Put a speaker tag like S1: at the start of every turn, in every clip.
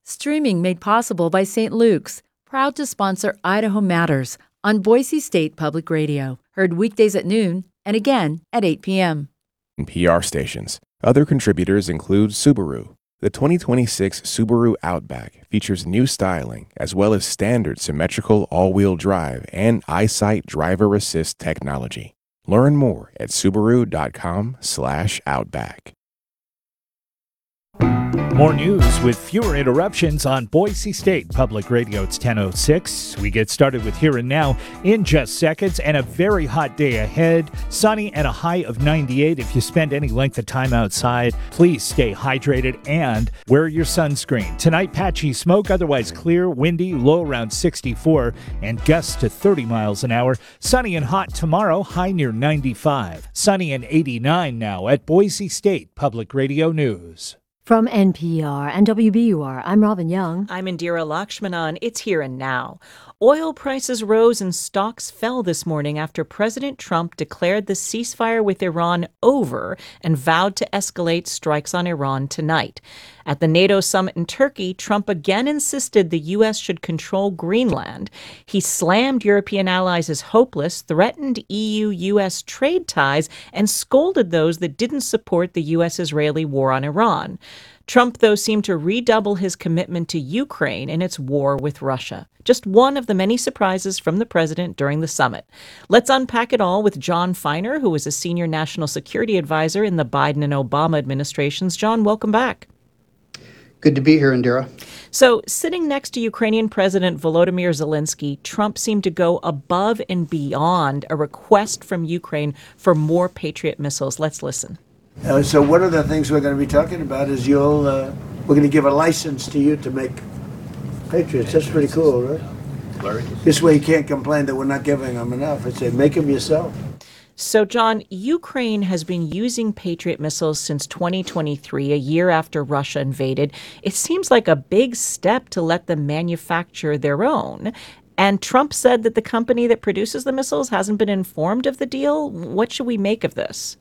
S1: Streaming made possible by St. Luke's, proud to sponsor Idaho Matters on Boise State Public Radio. Heard weekdays at noon and again at 8 p.m.
S2: PR stations. Other contributors include Subaru. The 2026 Subaru Outback features new styling as well as standard symmetrical all-wheel drive and EyeSight driver assist technology. Learn more at Subaru.com/Outback.
S3: More news with fewer interruptions on Boise State Public Radio. It's 10:06. We get started with Here and Now in just seconds, and a very hot day ahead. Sunny and a high of 98. If you spend any length of time outside, please stay hydrated and wear your sunscreen. Tonight, patchy smoke, otherwise clear, windy, low around 64, and gusts to 30 miles an hour. Sunny and hot tomorrow, high near 95. Sunny and 89 now at Boise State Public Radio News.
S4: From NPR and WBUR, I'm Robin Young.
S5: I'm Indira Lakshmanan. It's Here and Now. Oil prices rose and stocks fell this morning after President Trump declared the ceasefire with Iran over and vowed to escalate strikes on Iran tonight. At the NATO summit in Turkey, Trump again insisted the U.S. should control Greenland. He slammed European allies as hopeless, threatened EU-U.S. trade ties, and scolded those that didn't support the U.S.-Israeli war on Iran. Trump, though, seemed to redouble his commitment to Ukraine in its war with Russia. Just one of the many surprises from the president during the summit. Let's unpack it all with John Feiner, who is a senior national security advisor in the Biden and Obama administrations. John, welcome back.
S6: Good to be here, Indira.
S5: So, sitting next to Ukrainian President Volodymyr Zelensky, Trump seemed to go above and beyond a request from Ukraine for more Patriot missiles. Let's listen.
S7: So one of the things we're going to be talking about is we're going to give a license to you to make Patriots. That's pretty cool, right? This way you can't complain that we're not giving them enough. It's say, make them yourself.
S5: So, John, Ukraine has been using Patriot missiles since 2023, a year after Russia invaded. It seems like a big step to let them manufacture their own. And Trump said that the company that produces the missiles hasn't been informed of the deal. What should we make of this?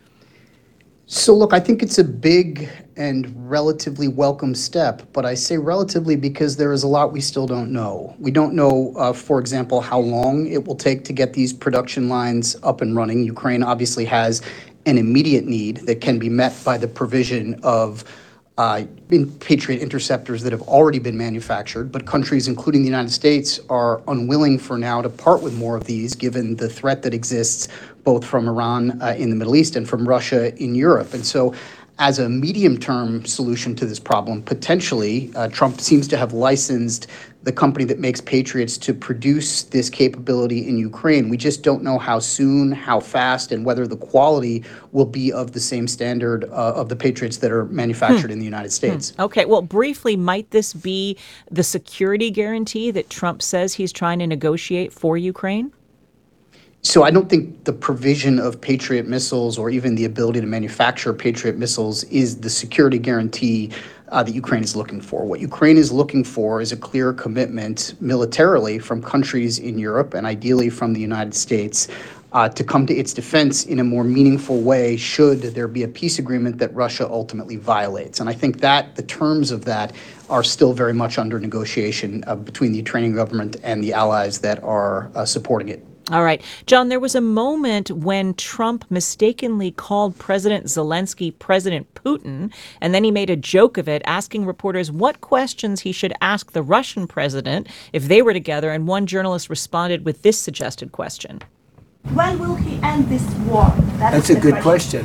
S6: So, look, I think it's a big and relatively welcome step, but I say relatively because there is a lot we still don't know. We don't know, for example, how long it will take to get these production lines up and running. Ukraine obviously has an immediate need that can be met by the provision of Patriot interceptors that have already been manufactured, but countries, including the United States, are unwilling for now to part with more of these, given the threat that exists both from Iran in the Middle East and from Russia in Europe. And so as a medium-term solution to this problem, potentially, Trump seems to have licensed the company that makes Patriots to produce this capability in Ukraine. We just don't know how soon, how fast, and whether the quality will be of the same standard of the Patriots that are manufactured in the United States.
S5: Okay, well, briefly, might this be the security guarantee that Trump says he's trying to negotiate for Ukraine?
S6: So I don't think the provision of Patriot missiles or even the ability to manufacture Patriot missiles is the security guarantee that Ukraine is looking for. What Ukraine is looking for is a clear commitment militarily from countries in Europe and ideally from the United States to come to its defense in a more meaningful way should there be a peace agreement that Russia ultimately violates. And I think that the terms of that are still very much under negotiation between the Ukrainian government and the allies that are supporting it.
S5: All right. John, there was a moment when Trump mistakenly called President Zelensky President Putin, and then he made a joke of it, asking reporters what questions he should ask the Russian president if they were together, and one journalist responded with this suggested question.
S8: When will he end this war?
S7: That's a good question.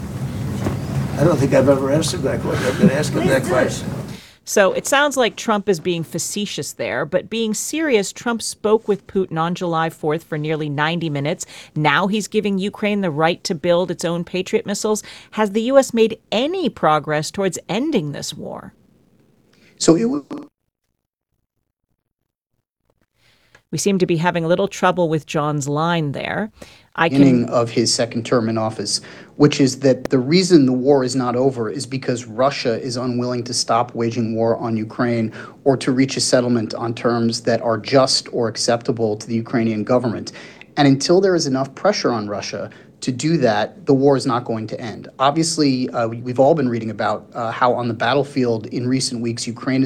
S7: I don't think I've ever answered that question. I've been asking that question.
S5: So it sounds like Trump is being facetious there, but being serious, Trump spoke with Putin on July 4th for nearly 90 minutes. Now he's giving Ukraine the right to build its own Patriot missiles. Has the U.S. made any progress towards ending this war? We seem to be having a little trouble with John's line there.
S6: Beginning of his second term in office, which is that the reason the war is not over is because Russia is unwilling to stop waging war on Ukraine or to reach a settlement on terms that are just or acceptable to the Ukrainian government. And until there is enough pressure on Russia to do that, the war is not going to end. Obviously, we've all been reading about how on the battlefield in recent weeks, Ukraine